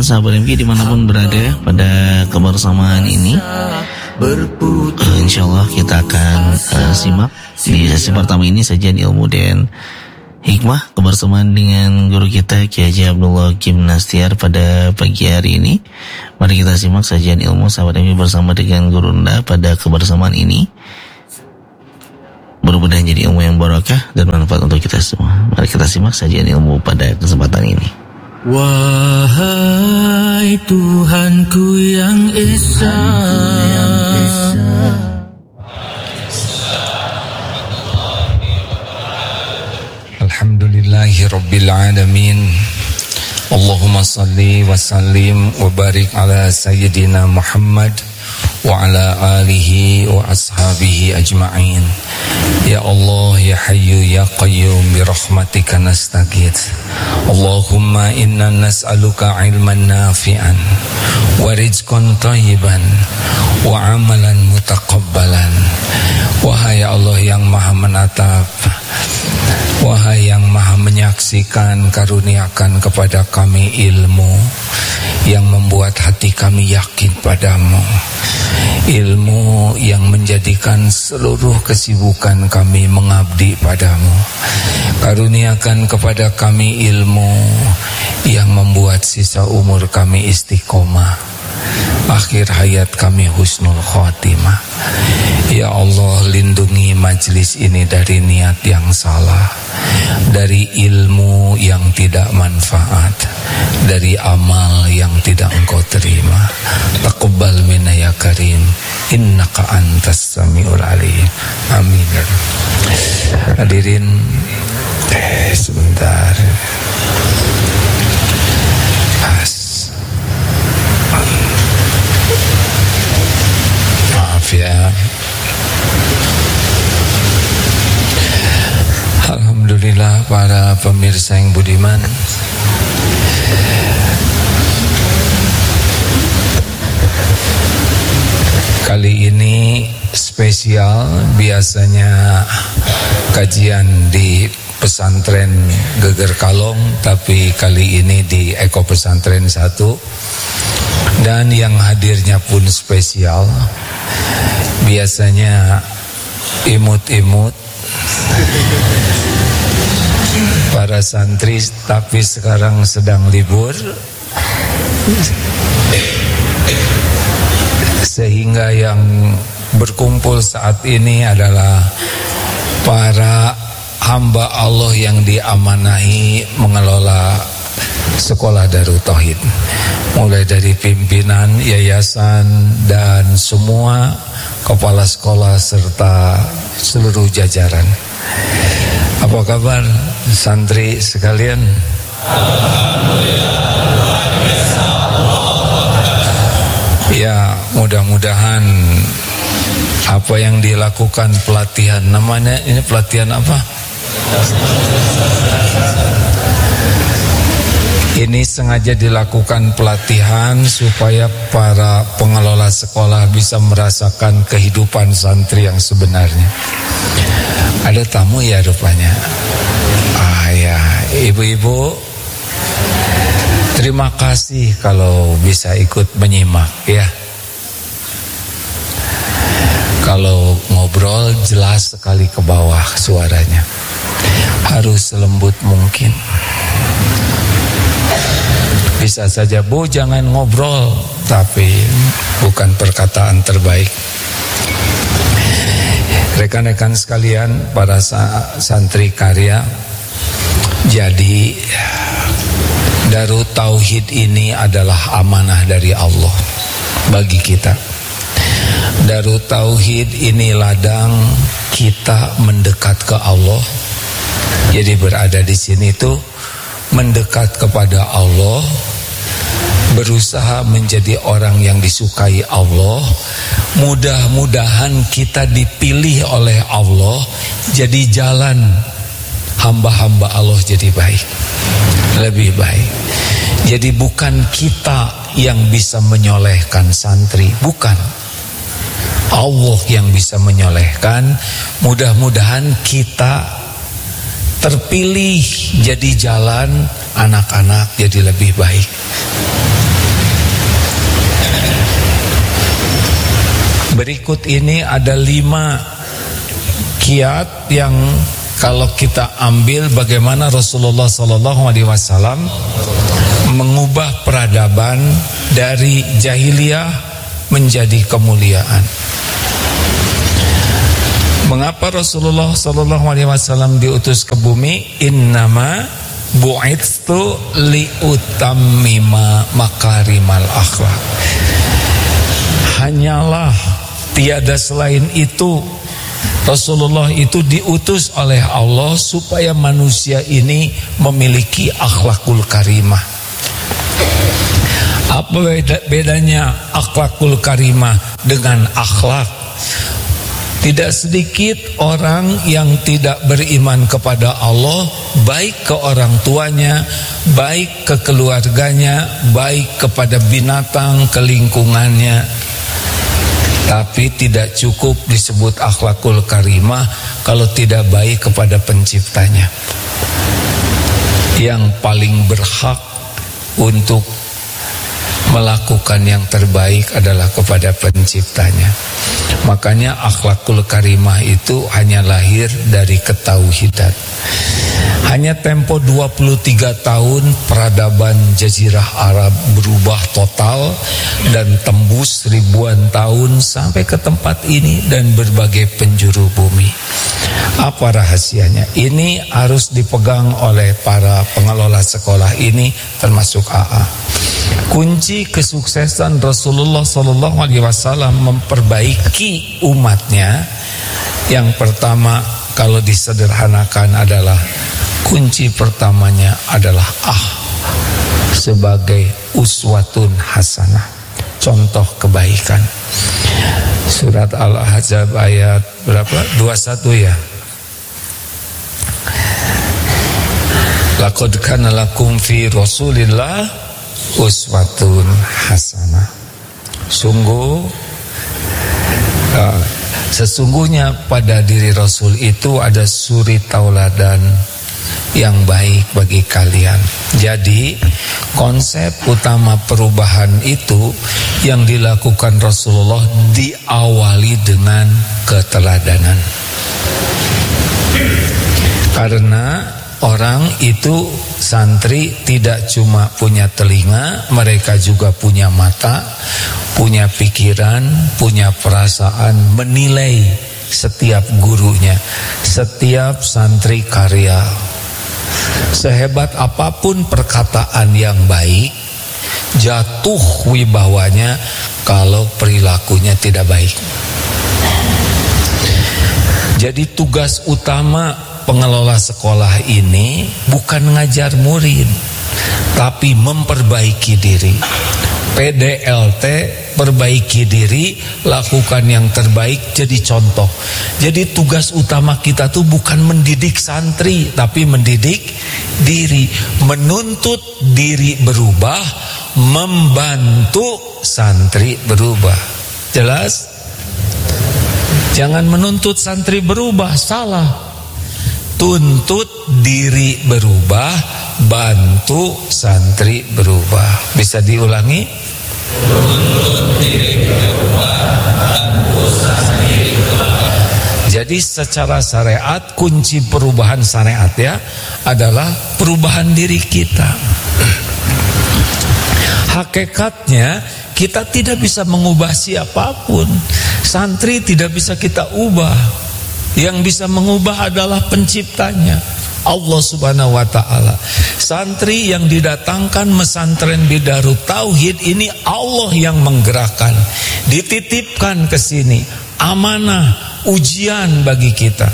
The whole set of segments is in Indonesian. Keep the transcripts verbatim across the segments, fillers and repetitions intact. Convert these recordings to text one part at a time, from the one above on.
sahabat M G dimanapun berada pada kebersamaan ini. Uh, Insya Allah kita akan uh, simak di sesi pertama ini sajian ilmu dan hikmah kebersamaan dengan guru kita Kiai Haji Abdullah Kim Nastiar pada pagi hari ini. Mari kita simak sajian ilmu sahabat M G bersama dengan Guru Anda pada kebersamaan ini. Mudah-mudahan jadi ilmu yang barakah dan bermanfaat untuk kita semua. Mari kita simak sajian ilmu pada kesempatan ini. Wahai Tuhanku yang Esa, Alhamdulillahi Rabbil Alamin. Allahumma salli wa sallim wa barik ala Sayyidina Muhammad wa ala alihi wa ashabihi ajma'in. Ya Allah, ya Hayyu, ya Qayyum, bi rahmatika nastaghits. Allahumma inna nas'aluka ilman nafi'an wa rizqan thayyiban wa amalan mutaqabbalan. Wahai Allah yang Maha Menatap, wahai yang Maha Menyaksikan, karuniakan kepada kami ilmu yang membuat hati kami yakin padamu, ilmu yang menjadikan seluruh kesibukan kami mengabdi padamu. Karuniakan kepada kami ilmu yang membuat sisa umur kami istiqomah, akhir hayat kami husnul khotimah. Ya Allah, lindungi majlis ini dari niat yang salah, dari ilmu yang tidak manfaat, dari amal yang tidak Engkau terima. Taqabbal minna ya Karim, innaka antas samiul alim. Amin. Hadirin, eh, sebentar. Pas. Maaf ya. Alhamdulillah para pemirsa yang budiman, kali ini spesial. Biasanya kajian di pesantren Geger Kalong, tapi kali ini di Eko Pesantren satu. Dan yang hadirnya pun spesial. Biasanya imut-imut para santri, tapi sekarang sedang libur, sehingga yang berkumpul saat ini adalah para hamba Allah yang diamanahi mengelola Sekolah Darut Tauhid, mulai dari pimpinan yayasan dan semua kepala sekolah serta seluruh jajaran. Apa kabar santri sekalian? Ya, mudah-mudahan apa yang dilakukan pelatihan, namanya ini pelatihan apa? Ini sengaja dilakukan pelatihan supaya para pengelola sekolah bisa merasakan kehidupan santri yang sebenarnya. Ada tamu ya rupanya. Ah ya, ibu-ibu, terima kasih kalau bisa ikut menyimak ya. Kalau ngobrol jelas sekali ke bawah suaranya. Harus selembut mungkin. Bisa saja, Bu, jangan ngobrol, tapi bukan perkataan terbaik. Rekan-rekan sekalian, para santri karya, jadi Darut Tauhid ini adalah amanah dari Allah bagi kita. Darut Tauhid ini ladang kita mendekat ke Allah. Jadi berada di sini tuh mendekat kepada Allah, berusaha menjadi orang yang disukai Allah. Mudah-mudahan kita dipilih oleh Allah jadi jalan hamba-hamba Allah jadi baik, lebih baik. Jadi bukan kita yang bisa menyolehkan santri, bukan. Allah yang bisa menyolehkan. Mudah-mudahan kita terpilih jadi jalan anak-anak jadi lebih baik. Berikut ini ada lima kiat yang kalau kita ambil bagaimana Rasulullah Sallallahu Alaihi Wasallam mengubah peradaban dari jahiliyah menjadi kemuliaan. Mengapa Rasulullah Sallallahu Alaihi Wasallam diutus ke bumi? Innama bu'itstu liutammima makarimal akhlak. Hanyalah, tiada selain itu, Rasulullah itu diutus oleh Allah supaya manusia ini memiliki akhlakul karimah. Apa beda, bedanya akhlakul karimah dengan akhlak? Tidak sedikit orang yang tidak beriman kepada Allah, baik ke orang tuanya, baik ke keluarganya, baik kepada binatang, ke lingkungannya. Tapi tidak cukup disebut akhlakul karimah kalau tidak baik kepada penciptanya. Yang paling berhak untuk melakukan yang terbaik adalah kepada penciptanya. Makanya akhlakul karimah itu hanya lahir dari ketauhidan. Hanya tempo dua puluh tiga tahun peradaban Jazirah Arab berubah total dan tembus ribuan tahun sampai ke tempat ini dan berbagai penjuru bumi. Apa rahasianya? Ini harus dipegang oleh para pengelola sekolah ini, termasuk A A. Kunci kesuksesan Rasulullah Sallallahu Alaihi Wasallam memperbaiki umatnya, yang pertama kalau disederhanakan adalah kunci pertamanya adalah ah sebagai uswatun hasanah, contoh kebaikan. Surat Al-Ahzab ayat berapa? dua puluh satu ya. Laqad kana lakum fi Rasulillah uswatun hasanah. Sungguh uh, sesungguhnya pada diri Rasul itu ada suri tauladan yang baik bagi kalian. Jadi konsep utama perubahan itu yang dilakukan Rasulullah diawali dengan keteladanan. Karena orang itu, santri, tidak cuma punya telinga, mereka juga punya mata, punya pikiran, punya perasaan, menilai setiap gurunya. Setiap santri karya. Sehebat apapun perkataan yang baik, jatuh wibawanya kalau perilakunya tidak baik. Jadi tugas utama pengelola sekolah ini bukan ngajar murid, tapi memperbaiki diri. P D L T, perbaiki diri, lakukan yang terbaik, jadi contoh. Jadi tugas utama kita tuh bukan mendidik santri, tapi mendidik diri, menuntut diri berubah, membantu santri berubah. Jelas? Jangan menuntut santri berubah, salah. Tuntut diri berubah, bantu santri berubah. Bisa diulangi? Tuntut diri berubah, bantu santri berubah. Jadi secara syariat, kunci perubahan syariat ya adalah perubahan diri kita. Hakikatnya kita tidak bisa mengubah siapapun. Santri tidak bisa kita ubah. Yang bisa mengubah adalah penciptanya, Allah Subhanahu wa ta'ala. Santri yang didatangkan mesantren Bidarut Tauhid ini Allah yang menggerakkan, dititipkan ke sini, amanah, ujian bagi kita.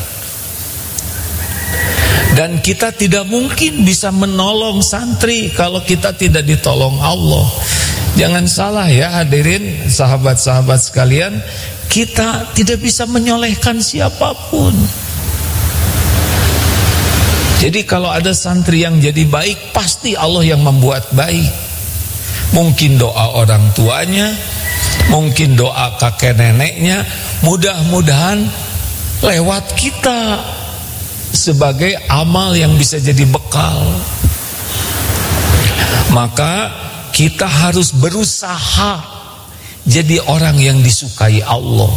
Dan kita tidak mungkin bisa menolong santri kalau kita tidak ditolong Allah. Jangan salah ya hadirin, sahabat-sahabat sekalian, kita tidak bisa menyolehkan siapapun. Jadi kalau ada santri yang jadi baik, pasti Allah yang membuat baik. Mungkin doa orang tuanya, mungkin doa kakek neneknya, mudah-mudahan lewat kita sebagai amal yang bisa jadi bekal. Maka kita harus berusaha jadi orang yang disukai Allah.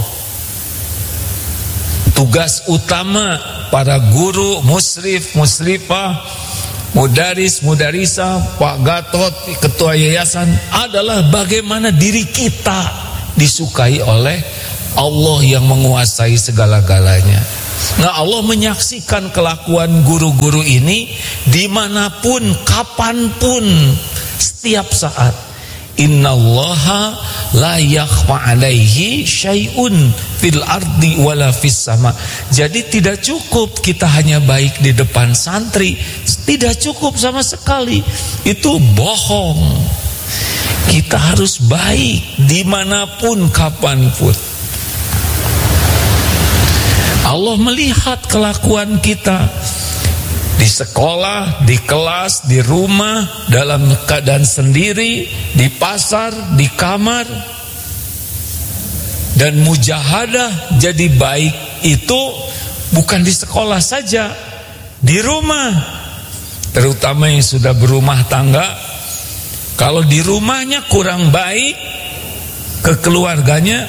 Tugas utama para guru, musrif, musrifah, mudaris, mudarisa, Pak Gatot, ketua yayasan adalah bagaimana diri kita disukai oleh Allah yang menguasai segala-galanya. Nah, Allah menyaksikan kelakuan guru-guru ini dimanapun, kapanpun, setiap saat. Innallaha la yakhfa alaihi syai'un fil ardi wala fis sama. Jadi tidak cukup kita hanya baik di depan santri, tidak cukup sama sekali. Itu bohong. Kita harus baik dimanapun, kapanpun. Allah melihat kelakuan kita di sekolah, di kelas, di rumah, dalam keadaan sendiri, di pasar, di kamar. Dan mujahadah jadi baik itu bukan di sekolah saja, di rumah. Terutama yang sudah berumah tangga, kalau di rumahnya kurang baik ke keluarganya,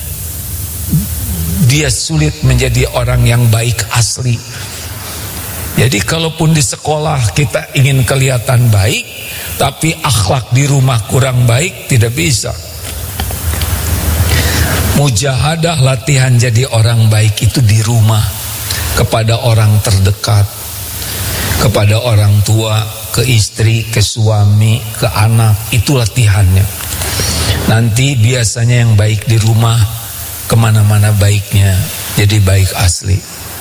dia sulit menjadi orang yang baik asli. Jadi kalaupun di sekolah kita ingin kelihatan baik, tapi akhlak di rumah kurang baik, tidak bisa. Mujahadah, latihan jadi orang baik itu di rumah, kepada orang terdekat, kepada orang tua, ke istri, ke suami, ke anak. Itu latihannya. Nanti biasanya yang baik di rumah kemana-mana baiknya, jadi baik asli.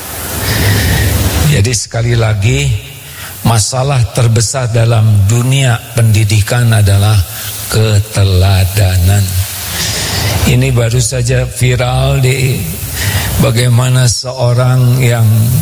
Jadi sekali lagi, masalah terbesar dalam dunia pendidikan adalah keteladanan. Ini baru saja viral di bagaimana seorang yang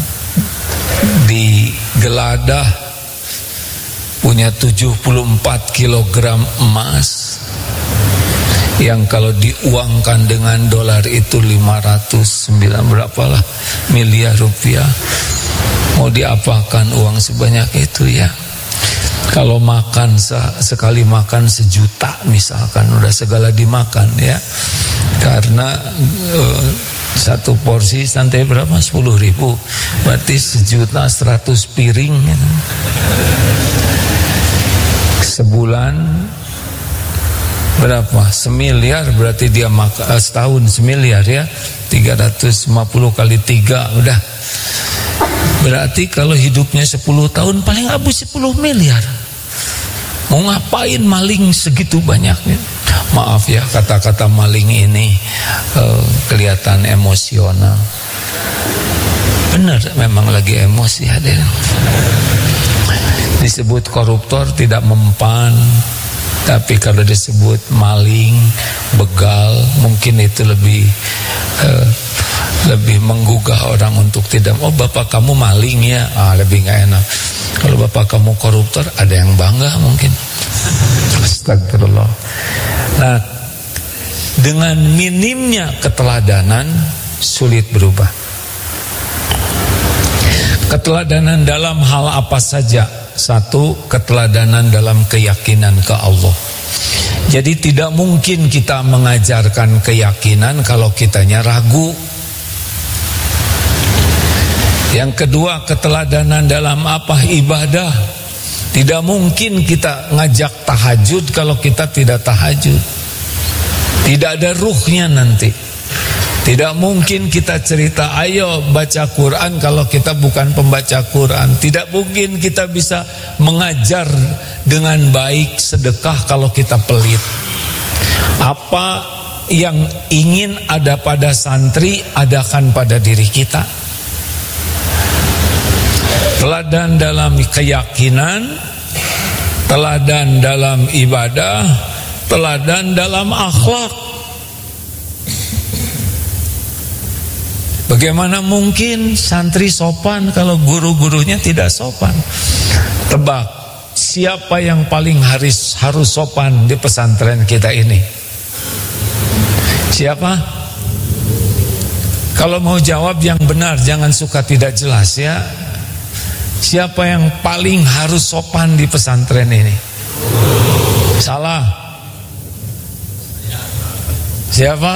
digeladah punya tujuh puluh empat kilogram emas, yang kalau diuangkan dengan dolar itu lima ratus sembilan berapalah miliar rupiah. Mau diapakan uang sebanyak itu ya? Kalau makan sekali makan sejuta misalkan, udah segala dimakan ya. Karena uh, satu porsi santai berapa? sepuluh ribu. Berarti sejuta seratus piring ya. Sebulan berapa? Semiliar, berarti dia makan uh, setahun semiliar ya. tiga ratus lima puluh kali tiga udah. Berarti kalau hidupnya sepuluh tahun paling habis sepuluh miliar. Mau ngapain maling segitu banyaknya? Maaf ya, kata-kata maling ini uh, kelihatan emosional. Benar, memang lagi emosi hadir. Disebut koruptor tidak mempan, tapi kalau disebut maling, begal, mungkin itu lebih uh, lebih menggugah orang untuk tidak. Oh, bapak kamu maling ya, ah, lebih nggak enak. Kalau bapak kamu koruptor, ada yang bangga mungkin. Astagfirullah. Nah, dengan minimnya keteladanan sulit berubah. Keteladanan dalam hal apa saja? Satu, keteladanan dalam keyakinan ke Allah. Jadi tidak mungkin kita mengajarkan keyakinan kalau kitanya ragu. Yang kedua, keteladanan dalam apa? Ibadah. Tidak mungkin kita ngajak tahajud kalau kita tidak tahajud. Tidak ada ruhnya nanti. Tidak mungkin kita cerita ayo baca Quran kalau kita bukan pembaca Quran. Tidak mungkin kita bisa mengajar dengan baik sedekah kalau kita pelit. Apa yang ingin ada pada santri, adakan pada diri kita. Teladan dalam keyakinan, teladan dalam ibadah, teladan dalam akhlak. Bagaimana mungkin santri sopan kalau guru-gurunya tidak sopan? Tebak, siapa yang paling harus harus sopan di pesantren kita ini? Siapa? Kalau mau jawab yang benar, jangan suka tidak jelas ya. Siapa yang paling harus sopan di pesantren ini? Salah. Siapa?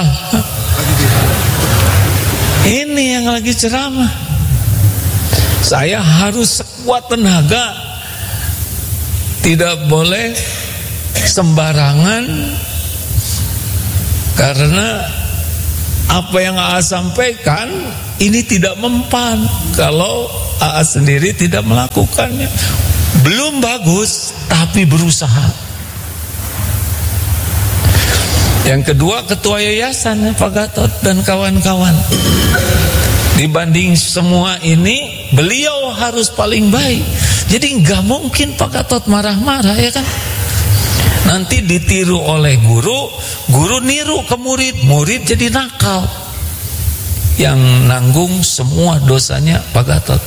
Ini yang lagi ceramah. Saya harus sekuat tenaga, tidak boleh sembarangan, karena apa yang A A sampaikan ini tidak mempan kalau A A sendiri tidak melakukannya. Belum bagus, tapi berusaha. Yang kedua, ketua yayasan Pak Gatot dan kawan-kawan. Dibanding semua ini, beliau harus paling baik. Jadi nggak mungkin Pak Gatot marah-marah, ya kan? Nanti ditiru oleh guru, guru niru ke murid, murid jadi nakal. Yang nanggung semua dosanya Pak Gatot.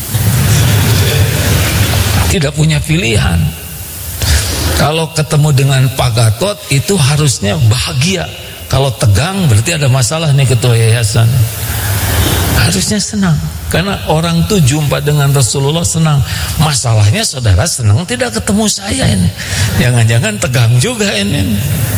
Tidak punya pilihan. Kalau ketemu dengan Pak Gatot itu harusnya bahagia. Kalau tegang berarti ada masalah nih ketua yayasan. Harusnya senang, karena orang tuh jumpa dengan Rasulullah senang. Masalahnya saudara senang tidak ketemu saya ini. Jangan-jangan tegang juga ini.